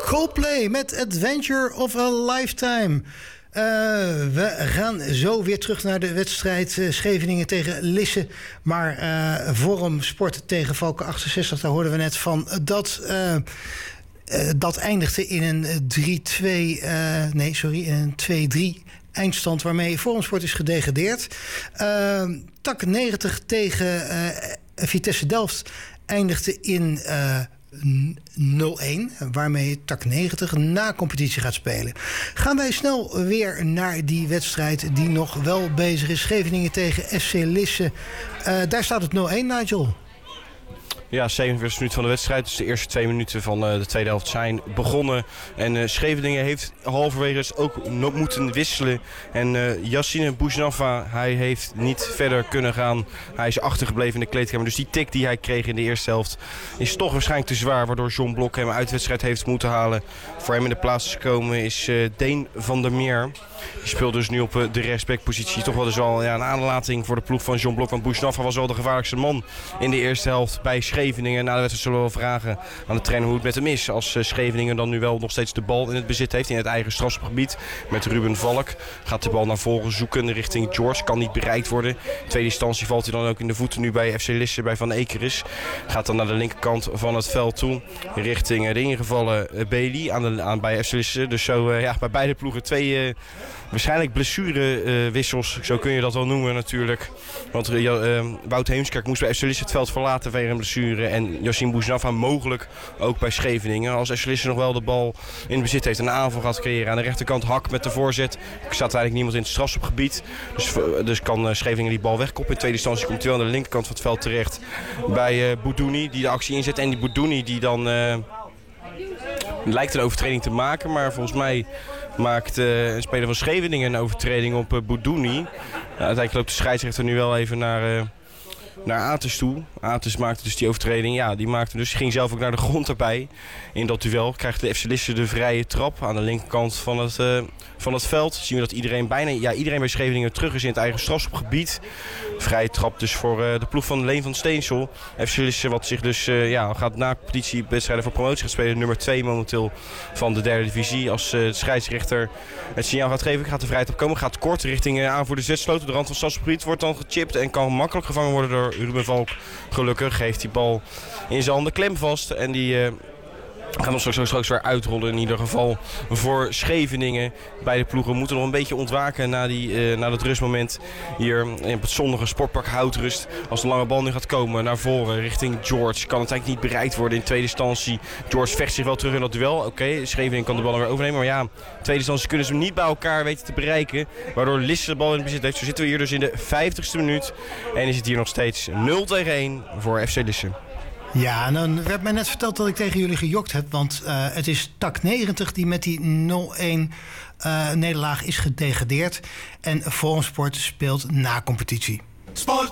Coldplay met Adventure of a Lifetime. We gaan zo weer terug naar de wedstrijd Scheveningen tegen Lisse. Maar Forum Sport tegen Valken 68, daar hoorden we net van. Dat eindigde in een 2-3 eindstand waarmee Forum Sport is gedegradeerd. Tak 90 tegen Vitesse Delft eindigde in 0-1, waarmee Tak 90 na competitie gaat spelen. Gaan wij snel weer naar die wedstrijd die nog wel bezig is. Scheveningen tegen FC Lisse. Daar staat het 0-1, Nigel. Ja, 47 minuten van de wedstrijd. Dus de eerste 2 minuten van de tweede helft zijn begonnen. En Scheveningen heeft halverwege ook moeten wisselen. En Yassine Boujnava, hij heeft niet verder kunnen gaan. Hij is achtergebleven in de kleedkamer. Dus die tik die hij kreeg in de eerste helft is toch waarschijnlijk te zwaar. Waardoor John Blok hem uit de wedstrijd heeft moeten halen. Voor hem in de plaats gekomen is Deen van der Meer. Die speelt dus nu op de rechtsbackpositie. Toch wel dus wel een aanlating voor de ploeg van John Blok. Want Boujnava was wel de gevaarlijkste man in de eerste helft bij Scheveningen. Na de wedstrijd zullen we wel vragen aan de trainer hoe het met hem is. Als Scheveningen dan nu wel nog steeds de bal in het bezit heeft in het eigen strafschopgebied. Met Ruben Valk gaat de bal naar voren zoeken richting George. Kan niet bereikt worden. In tweede instantie valt hij dan ook in de voeten nu bij FC Lisse, bij Van Ekeris. Gaat dan naar de linkerkant van het veld toe. Richting de ingevallen Bailey bij FC Lisse. Dus zo bij beide ploegen twee waarschijnlijk blessurewissels. Zo kun je dat wel noemen natuurlijk. Want Wout Heemskerk moest bij FC Lisse het veld verlaten vanwege een blessure. En Yassine Boujnava mogelijk ook bij Scheveningen. Als FC Lisse nog wel de bal in bezit heeft en een aanval gaat creëren. Aan de rechterkant Hak met de voorzet. Er staat eigenlijk niemand in het strafschopgebied. Dus kan Scheveningen die bal wegkoppen. In tweede instantie komt hij wel aan de linkerkant van het veld terecht. Bij Boudouni die de actie inzet. En die Boudouni die dan lijkt een overtreding te maken. Maar volgens mij maakt een speler van Scheveningen een overtreding op Boudouni. Uiteindelijk loopt de scheidsrechter nu wel even naar Ates toe. Ates maakte dus die overtreding. Ja, die ging zelf ook naar de grond erbij. In dat duel krijgt de FC Lisse de vrije trap aan de linkerkant van het veld. Zien we dat iedereen bij Scheveningen terug is in het eigen strafschopgebied. Vrije trap dus voor de ploeg van Leen van Steensel. FC Lisse wat zich dus gaat na competitie wedstrijden voor promotie gaat spelen. Nummer 2 momenteel van de derde divisie. Als de scheidsrechter het signaal gaat geven, gaat de vrije trap komen. Gaat kort richting aanvoerder Zwetsloot. De rand van het strafschopgebied wordt dan gechipt en kan makkelijk gevangen worden door Ruben Valk. Gelukkig heeft die bal in zijn handen klem vast. En die gaan we straks weer uitrollen. In ieder geval voor Scheveningen. Beide ploegen moeten nog een beetje ontwaken na dat rustmoment. Hier op het zonnige sportpark Houtrust. Als de lange bal nu gaat komen naar voren richting George. Kan het eigenlijk niet bereikt worden in tweede instantie. George vecht zich wel terug in dat duel. Oké, Scheveningen kan de bal weer overnemen. Maar ja, in tweede instantie kunnen ze hem niet bij elkaar weten te bereiken. Waardoor Lisse de bal in het bezit heeft. Zo zitten we hier dus in de 50ste minuut. En is het hier nog steeds 0-1 voor FC Lisse. Ja, en dan werd mij net verteld dat ik tegen jullie gejokt heb. Want het is Tak 90 die met die 0-1 nederlaag is gedegradeerd. En Forum Sport speelt na competitie. Sport.